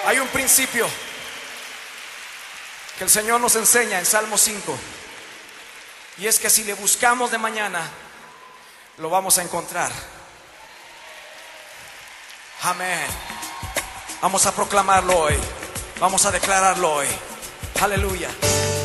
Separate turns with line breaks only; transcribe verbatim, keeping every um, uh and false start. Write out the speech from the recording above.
Hay un principio que el Señor nos enseña en Salmo cinco, y es que si le buscamos de mañana, lo vamos a encontrar. Amén. Vamos a proclamarlo hoy. Vamos a declararlo hoy. Aleluya.